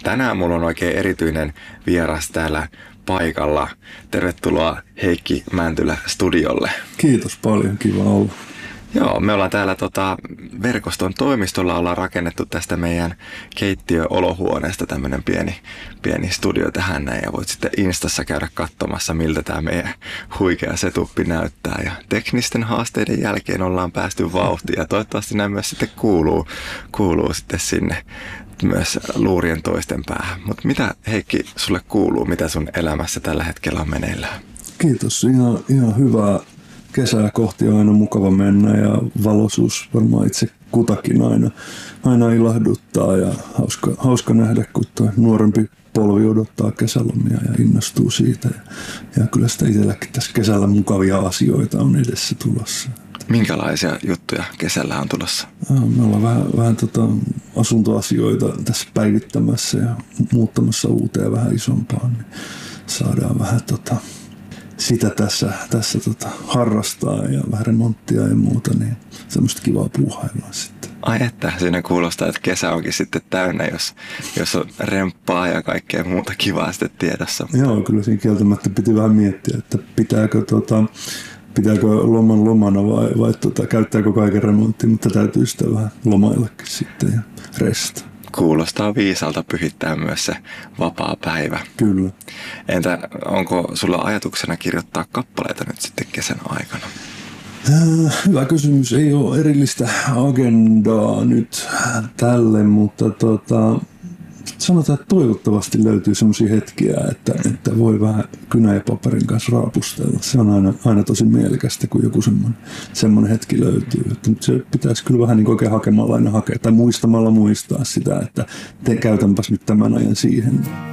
tänään mulla on oikein erityinen vieras täällä paikalla. Tervetuloa Heikki Mäntylä studiolle. Kiitos paljon, kiva olla. Joo, me ollaan täällä verkoston toimistolla ollaan rakennettu tästä meidän keittiö-olohuoneesta tämmönen pieni studio tähän näin. Ja voit sitten Instassa käydä katsomassa, miltä tämä meidän huikea setuppi näyttää. Ja teknisten haasteiden jälkeen ollaan päästy vauhtiin ja toivottavasti nämä myös sitten kuuluu sitten sinne myös luurien toisten päähän. Mutta mitä Heikki sulle kuuluu, mitä sun elämässä tällä hetkellä on meneillään? Kiitos, ihan hyvää. Kesää kohti on aina mukava mennä ja valoisuus varmaan itse kutakin aina ilahduttaa ja hauska nähdä, kun tuo nuorempi polvi odottaa kesälomia ja innostuu siitä. Ja kyllä sitä itselläkin tässä kesällä mukavia asioita on edessä tulossa. Minkälaisia juttuja kesällä on tulossa? Me ollaan vähän asuntoasioita tässä päivittämässä ja muuttamassa uuteen vähän isompaan. Niin saadaan vähän sitä tässä harrastaa ja vähän remonttia ja muuta, niin semmoista kivaa puuhailua sitten. Ai että, siinä kuulostaa, että kesä onkin sitten täynnä, jos on remppaa ja kaikkea muuta kivaa sitten tiedossa. Joo, kyllä siinä kieltämättä piti vähän miettiä, että pitääkö loman lomana vai käyttääkö kaiken remonttiin, mutta täytyy sitä vähän lomaillakin sitten ja resta. Kuulostaa viisalta pyhittää myös se vapaa päivä. Kyllä. Entä onko sulla ajatuksena kirjoittaa kappaleita nyt sitten kesän aikana? Hyvä kysymys. Ei ole erillistä agendaa nyt tälle, mutta sanotaan, että toivottavasti löytyy sellaisia hetkiä, että voi vähän kynä ja paperin kanssa raapustella. Se on aina tosi mielekästä, kun joku semmoinen hetki löytyy. Mutta se pitäisi kyllä vähän niin oikein hakemalla aina hakea tai muistamalla muistaa sitä, että käytänpäs nyt tämän ajan siihen.